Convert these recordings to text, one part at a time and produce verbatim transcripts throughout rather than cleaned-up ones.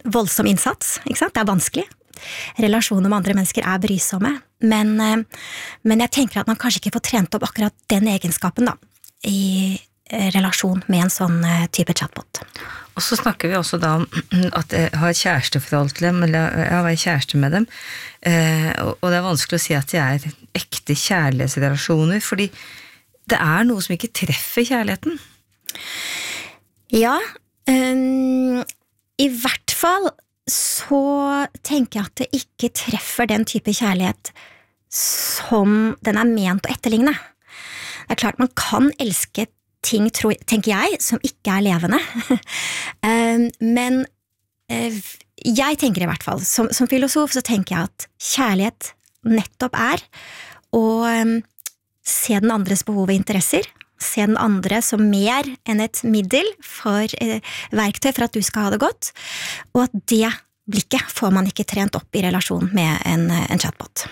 voldsom innsats, ikke sant? Det er vanskelig. Relasjoner med andre mennesker er brysomme, men, men jeg tenker at man kanskje ikke får trent opp akkurat den egenskapen da, i relasjon med en sånn type chatbot. Og så snakker vi også da om at jeg har et kjæresteforhold til dem, eller jeg har vært kjæreste med dem, og det er vanskelig å si at de er ekte kjærlighetsrelasjoner, fordi det er noe som ikke treffer kjærligheten. Ja, um, i hvert fall så tenker jeg at det ikke treffer den type kjærlighet som den er ment å etterligne. Det er klart man kan elske ting, tror, tenker jeg, som ikke er levende. Men jeg tenker i hvert fall, som, som filosof så tenker jeg at kjærlighet nettopp er å se den andres behov og interesser, se den andre som mer enn et middel for eh, verktøy for at du skal ha det godt, og at det blikket får man ikke trent opp i relasjon med en, en chatbot.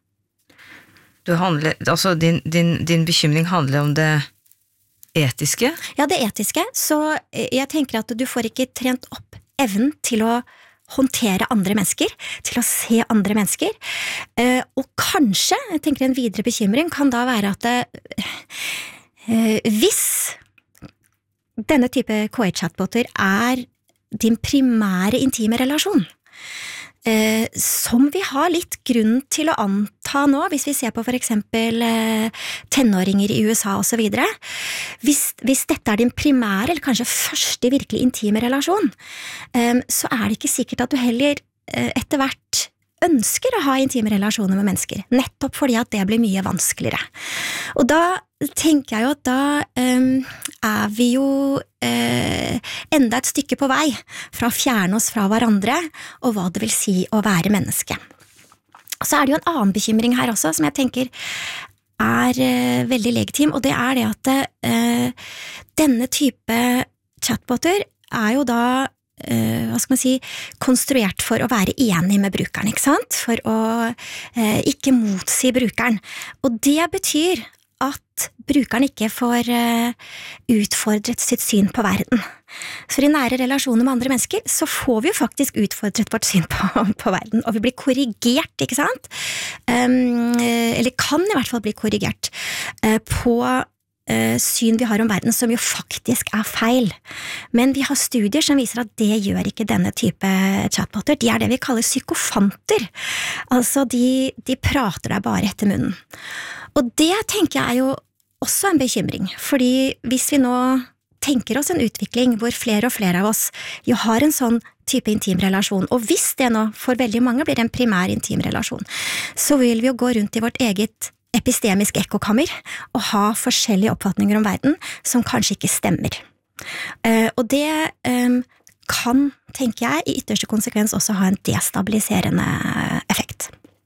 Du handler, altså din, din, din bekymring handler om det etiske? Ja, det etiske, så jeg tenker at du får ikke trent opp evnen til å håndtere andre mennesker, til å se andre mennesker, og kanskje, jeg tenker en videre bekymring kan da være at det, hvis denne type K I-chatboter er din primære intime relasjon, Eh, som vi har litt grunn til å anta nå, hvis vi ser på for eksempel eh, tenåringer i U S A og så videre. Hvis, hvis dette er din primære, eller kanskje første virkelig intime relasjon, eh, så er det ikke sikkert at du heller eh, etter hvert ønsker å ha intime relasjoner med mennesker, nettopp fordi at det blir mye vanskeligere. Og da tenker jeg jo at da um, er vi jo uh, enda et stykke på vei fra å fjerne oss fra hverandre, og hva det vil si å være menneske. Så er det jo en annen bekymring her også, som jeg tenker er uh, veldig legitim, og det er det at uh, denne type chatboter er jo da Uh, hva skal man si, konstruert for å være enig med brukeren, ikke sant? For å uh, ikke motsi brukeren. Og det betyr at brukeren ikke får uh, utfordret sitt syn på verden. For i nære relasjoner med andre mennesker så får vi jo faktisk utfordret vårt syn på, på verden, og vi blir korrigert, ikke sant? Um, eller kan i hvert fall bli korrigert uh, på syn vi har om verden som jo faktisk er feil. Men vi har studier som viser at det gjør ikke denne type chatboter. De er det vi kaller psykofanter. Altså de, de prater deg bare etter munnen. Og det tenker jeg er jo også en bekymring, fordi hvis vi nå tenker oss en utvikling hvor flere og flere av oss jo har en sånn type intim relasjon, og hvis det nå for veldig mange blir en primær intim relasjon, så vil vi jo gå rundt i vårt eget epistemisk ekkokammer og ha forskjellige oppfatninger om verden som kanskje ikke stemmer. Uh, og det um, kan, tenker jeg, i ytterste konsekvens også ha en destabiliserende effekt.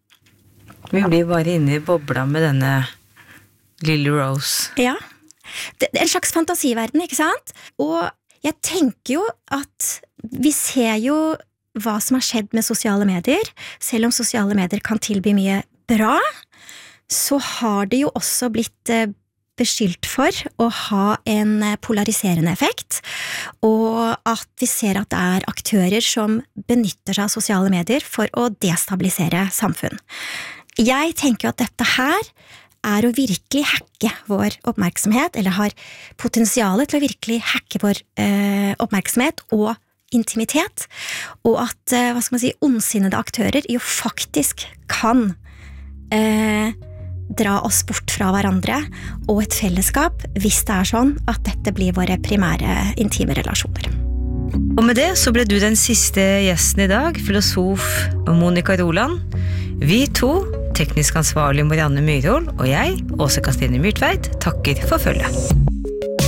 Vi blir bare inne i bobla med denne Lily Rose. Ja, det, det er en slags fantasiverden, ikke sant? Og jeg tenker jo at vi ser jo hva som har skjedd med sosiale medier, selv om sosiale medier kan tilby mye bra, så har det jo også blitt beskyldt for å ha en polariserende effekt, og at vi ser at det er aktører som benytter seg av sosiale medier for å destabilisere samfunn. Jeg tenker at dette her er å virkelig hacke vår oppmerksomhet, eller har potensialet til å virkelig hacke vår eh, oppmerksomhet og intimitet, og at, eh, hva skal man si, ondsinnede aktører jo faktisk kan eh, dra oss bort fra hverandre og et fellesskap hvis det er sånn at dette blir våre primære intime relasjoner. Og med det så ble du den siste gjesten i dag, filosof Monica Roland. Vi to, teknisk ansvarlig Marianne Myrhol, og jeg, Åse Kastrine Myrtveit, takker for følget.